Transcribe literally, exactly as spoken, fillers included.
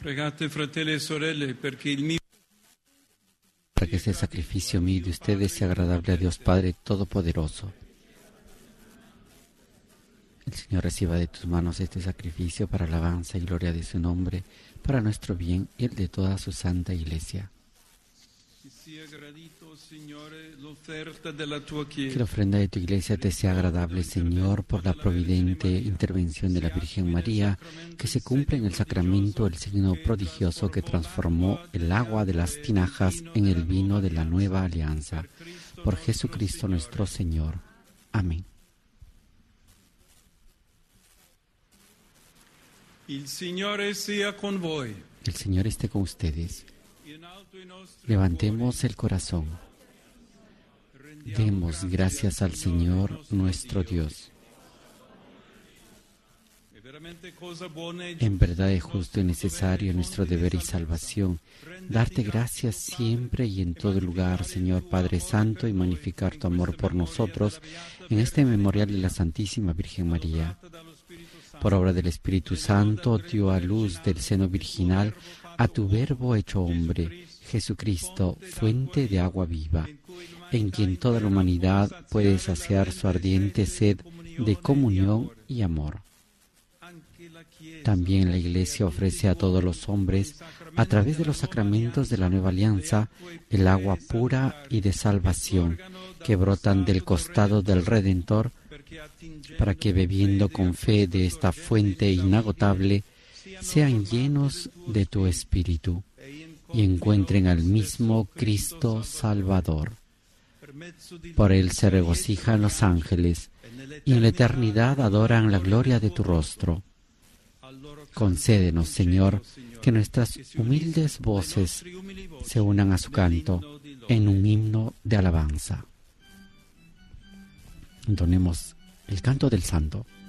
Pregate, fratelli e sorelle, perché il mio para que este sacrificio mío y de ustedes sea agradable a Dios Padre Todopoderoso. El Señor reciba de tus manos este sacrificio para alabanza y gloria de su nombre, para nuestro bien y el de toda su santa Iglesia. Que la ofrenda de tu Iglesia te sea agradable, Señor, por la providente intervención de la Virgen María, que se cumple en el sacramento el signo prodigioso que transformó el agua de las tinajas en el vino de la nueva alianza. Por Jesucristo nuestro Señor. Amén. Il Signore sia con voi. El Señor esté con ustedes. Levantemos el corazón. Demos gracias al Señor nuestro Dios. En verdad es justo y necesario nuestro deber y salvación darte gracias siempre y en todo lugar, Señor Padre Santo, y magnificar tu amor por nosotros en este memorial de la Santísima Virgen María. Por obra del Espíritu Santo dio a luz del seno virginal a tu Verbo hecho hombre, Jesucristo, fuente de agua viva, en quien toda la humanidad puede saciar su ardiente sed de comunión y amor. También la Iglesia ofrece a todos los hombres, a través de los sacramentos de la nueva alianza, el agua pura y de salvación que brotan del costado del Redentor, para que bebiendo con fe de esta fuente inagotable, sean llenos de tu Espíritu y encuentren al mismo Cristo Salvador. Por él se regocijan los ángeles y en la eternidad adoran la gloria de tu rostro. Concédenos, Señor, que nuestras humildes voces se unan a su canto en un himno de alabanza. Entonemos el canto del Santo.